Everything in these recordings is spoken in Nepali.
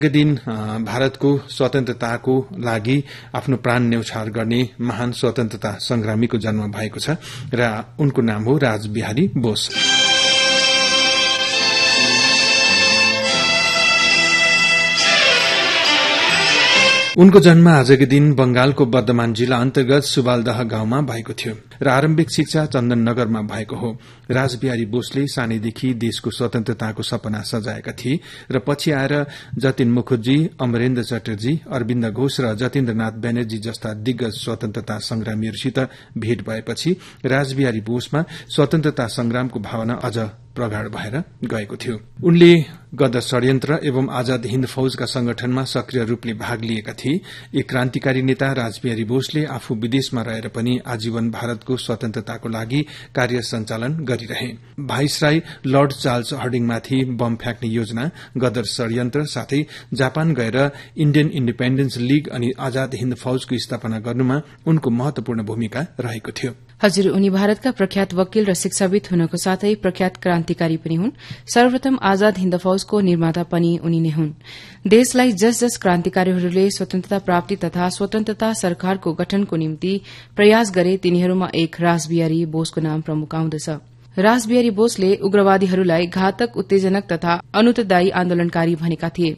दिन भारतको स्वतन्त्रताको लागि आफ्नो प्राण न्यौछावर गर्ने महान स्वतन्त्रता संग्रामीको जन्म भएको छ र उनको नाम हो रासबिहारी बोस। उनको जन्म आजकै दिन बंगालको बर्धमान जिल्ला अन्तर्गत सुबालदह गाउँमा भएको थियो र आरम्भिक शिक्षा चन्दननगरमा भएको हो। रासबिहारी बोसले सानैदेखि देशको स्वतन्त्रताको सपना सजाएका थिए र पछि आएर जतिन मुखर्जी, अमरेन्द्र चटर्जी, अरविन्द घोष र जतिन्द्रनाथ ब्यानर्जी जस्ता दिग्गज स्वतन्त्रता संग्रामीहरूसित भेट भएपछि रासबिहारी बोसमा स्वतन्त्रता संग्रामको भावना अझ प्रगाढ़ भएर गएको थियो। उनले गदर षड्यन्त्र एवं आजाद हिन्द फौजका संगठनमा सक्रिय रूपले भाग लिएका थिए। एक क्रान्तिकारी नेता रासबिहारी बोसले आफू विदेशमा रहेर पनि आजीवन भारतको स्वतन्त्रताको लागि कार्य सञ्चालन गरिरहे। भाइसराय लर्ड चार्ल्स हर्डिङमाथि बम फ्याँक्ने योजना, गदर षड्यन्त्र साथै जापान गएर इण्डियन इण्डिपेण्डेन्स लीग अनि आजाद हिन्द फौजको स्थापना गर्नुमा उनको महत्वपूर्ण भूमिका रहेको थियो। हजुर, उनी भारतका प्रख्यात वकिल र शिक्षाविद हुनको साथै प्रख्यात क्रान्तिकारी पनि हुन्। सर्वप्रथम आजाद हिन्द फौजको निर्माता पनि उनी नै हुन्। देशलाई जस क्रान्तिकारीहरूले स्वतन्त्रता प्राप्ति तथा स्वतन्त्रता सरकारको गठनको निम्ति प्रयास गरे तिनीहरूमा एक रासबिहारी बोसको नाम प्रमुख आउँदछ। रासबिहारी बोसले उग्रवादीहरूलाई घातक, उत्तेजनक तथा अनुत्तरदायी आन्दोलनकारी भनेका थिए।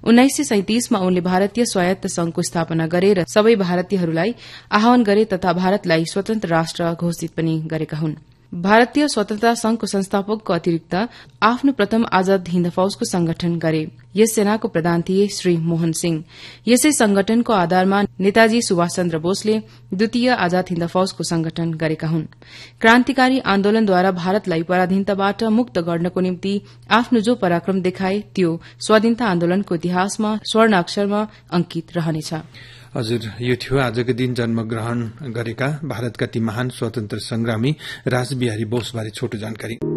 1937 मा उनले भारतीय स्वायत्त संघको स्थापना गरे र सबै भारतीयहरूलाई आह्वान गरे तथा भारतलाई स्वतन्त्र राष्ट्र घोषित पनि गरेका हुन्। भारतीय स्वतन्त्रता संघको संस्थापकको अतिरिक्त आफ्नो प्रथम आजाद हिन्द फौजको संगठन गरे। यस सेनाको प्रधान थिए श्री मोहन सिंह। यसै संगठनको आधारमा नेताजी सुभाष चन्द्र बोसले द्वितीय आजाद हिन्द फौजको संगठन गरेका हुन्। क्रान्तिकारी आन्दोलनद्वारा भारतलाई पराधीनताबाट मुक्त गर्नको निम्ति आफ्नो जो पराक्रम देखाए त्यो स्वाधीनता आन्दोलनको इतिहासमा स्वर्ण अक्षरमा अंकित रहनेछ। हजुर, यो थियो आजको दिन जन्मग्रहण गरेका भारतका ती महान स्वतन्त्र संग्रामी रासबिहारी बोसबारे छोटो जानकारी।